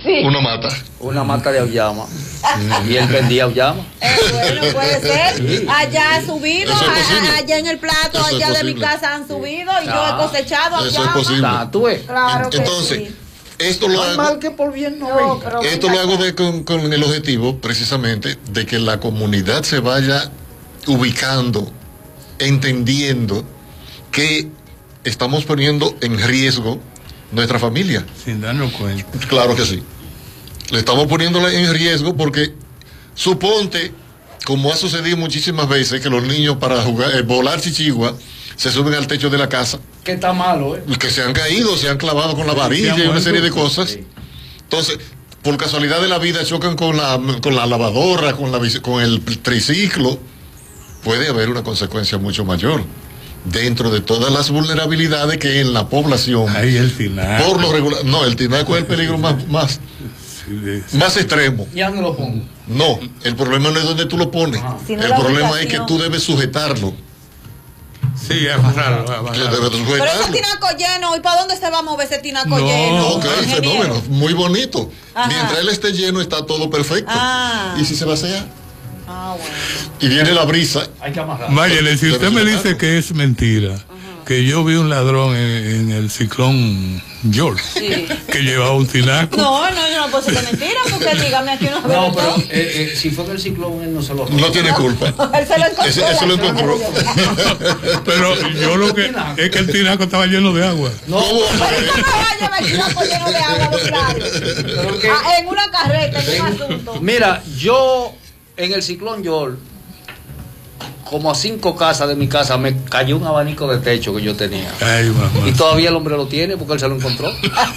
Sí. Una mata de auyama. Y él vendía auyama. Bueno, puede ser. Sí. Allá ha subido, allá en el plato, Eso es allá de mi posible. casa han subido y yo he cosechado Eso es auyama. posible. ¿Tú ves? Claro que Entonces, sí. esto lo No hay hago. mal que por bien no No, venga. pero Esto venga lo hago acá. con el objetivo, precisamente, de que la comunidad se vaya ubicando, entendiendo que estamos poniendo en riesgo nuestra familia. Sin darnos cuenta. Claro que sí. Le estamos poniéndola en riesgo porque suponte, como ha sucedido muchísimas veces, que los niños para jugar, volar chichigua, se suben al techo de la casa, Que está malo, que se han caído, se han clavado con la varilla y una serie de cosas. Sí. Entonces, por casualidad de la vida chocan con la lavadora, con el triciclo. Puede haber una consecuencia mucho mayor dentro de todas las vulnerabilidades que en la población, Ahí el final. por lo regular, no, el tinaco es el peligro más extremo. Ya no lo pongo. No, el problema no es donde tú lo pones. Sino El la problema es ubicación. que tú debes sujetarlo. Sí, amarrarlo. Que debes Pero ese sujetarlo. tinaco lleno, ¿y para dónde se va a mover ese tinaco No, lleno? Ok, ingeniero? fenómeno, muy bonito. Ajá. Mientras él esté lleno, está todo perfecto. Ah. ¿Y si se vacía? Ah, bueno. Y viene la brisa. Hay que amarrar. Váyale, si usted me Pero dice que es mentira, que yo vi un ladrón en el ciclón George, Sí. que llevaba un tinaco. No, yo no puedo decir que es mentira, porque dígame aquí una vez. No, pero si fue en el ciclón, él no se lo robó. No tiene culpa. Él se lo encontró. Eso lo encontró. Pero yo lo que es que el tinaco estaba lleno de agua. No, Pero eso no va a llevar el tinaco lleno de agua, don Claro. pero que- En una carreta, en un asunto. Mira, yo en el ciclón George, como a 5 casas de mi casa, me cayó un abanico de techo que yo tenía. Ay, mamá. Y todavía el hombre lo tiene porque él se lo encontró.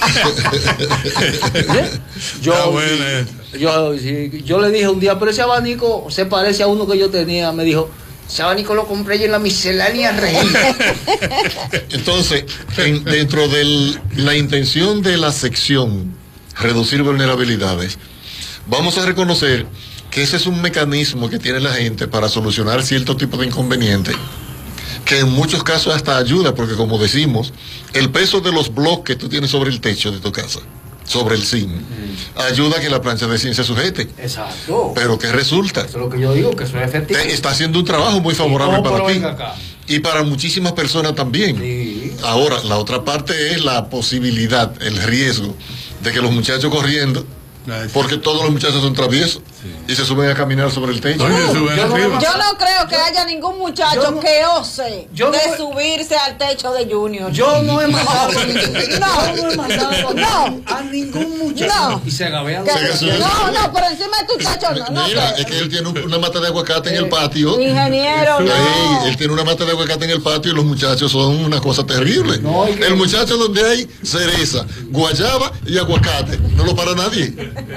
Está buena esa. yo le dije un día, pero ese abanico se parece a uno que yo tenía. Me dijo, ese abanico lo compré yo en la miscelánea Regina. Entonces, dentro de la intención de la sección, reducir vulnerabilidades, vamos a reconocer que ese es un mecanismo que tiene la gente para solucionar cierto tipo de inconvenientes, que en muchos casos hasta ayuda, porque como decimos, el peso de los bloques que tú tienes sobre el techo de tu casa, sobre el zinc, ayuda a que la plancha de zinc se sujete. Exacto. Pero ¿qué resulta? Eso es lo que yo digo, que eso es efectivo. Está haciendo un trabajo muy favorable No, para pero ti. venga acá. Y para muchísimas personas también. Sí. Ahora, la otra parte es la posibilidad, el riesgo de que los muchachos corriendo, porque todos los muchachos son traviesos y se suben a caminar sobre el techo. Oye, suben Yo no me arriba. Yo no creo que haya ningún muchacho Yo no- que ose yo de no- subirse al techo de Junior. Yo no he mandado No, he mandado no. a ningún muchacho. No. Y se agavean. Que- Sí, sí, sí. no, pero encima de tu muchacho no. Mira, que- es que él tiene una mata de aguacate en el patio. Ingeniero, Ey, no. él tiene una mata de aguacate en el patio y los muchachos son una cosa terrible. No, y que- El muchacho donde hay cereza, guayaba y aguacate, no lo para nadie.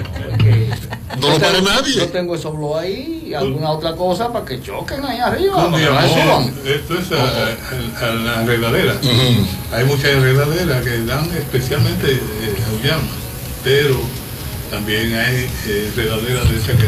No lo para Yo nadie. tengo esos blogs ahí y alguna otra cosa para que choquen ahí arriba. ¿Cómo para que no se llamó? suban. Esto es a la enredadera. Hay muchas enredaderas que dan especialmente auyama, pero también hay enredaderas de esas que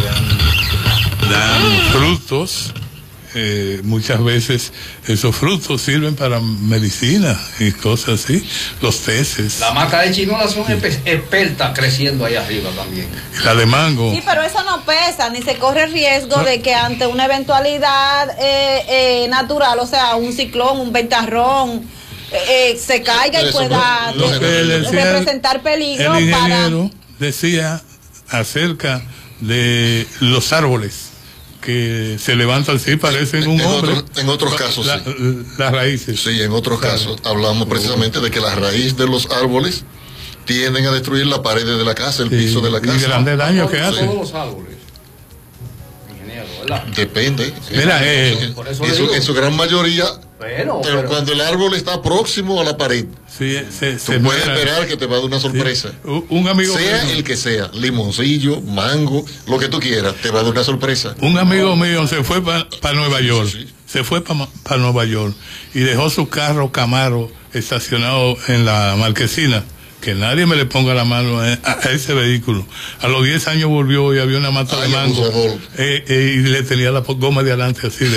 dan frutos. Muchas veces esos frutos sirven para medicina y cosas así. Los peces, La mata de chinola son expertas creciendo ahí arriba también. la de mango. Sí, pero eso no pesa, ni se corre riesgo de que ante una eventualidad natural, o sea, un ciclón, un ventarrón, se caiga y Eso pueda lo que le decía representar peligro el para... ingeniero decía acerca de los árboles que se levantan así, parecen un hombre. En otros casos, La- sí. las raíces. Sí, en otros casos hablamos precisamente de que la raíz de los árboles tienden a destruir la pared de la casa, el Sí, piso de la y casa. grandes daños que Todos hacen. los árboles. Ingeniero, ¿verdad? Depende. Mira, por eso en digo. su gran mayoría, Pero cuando el árbol está próximo a la pared, Sí, tú se puedes muera. esperar que te va a dar una sorpresa. Sí. Un amigo Sea mío, el que sea, limoncillo, mango, lo que tú quieras, te va a dar una sorpresa. un amigo mío se fue para Nueva York. Sí. Se fue para Nueva York y dejó su carro Camaro estacionado en la marquesina. Que nadie me le ponga la mano a ese vehículo. A los 10 años volvió y había una mata Ay, de mango. abusador. Y le tenía la goma de adelante así.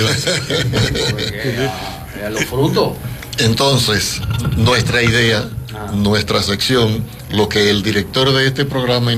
a los frutos. Entonces, nuestra idea, nuestra sección, lo que el director de este programa